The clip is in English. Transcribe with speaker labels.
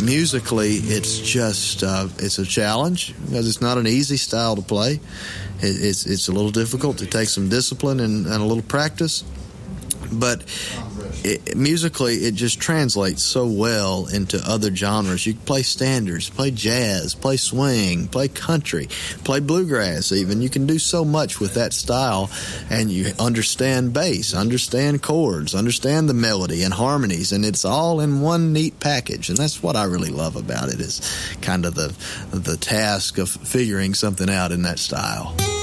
Speaker 1: musically, it's just it's a challenge because it's not an easy style to play. It's a little difficult. It takes some discipline and a little practice. But musically, it just translates so well into other genres. You can play standards, play jazz, play swing, play country, play bluegrass even. You can do so much with that style, and you understand bass, understand chords, understand the melody and harmonies, and it's all in one neat package. And that's what I really love about it, is kind of the task of figuring something out in that style.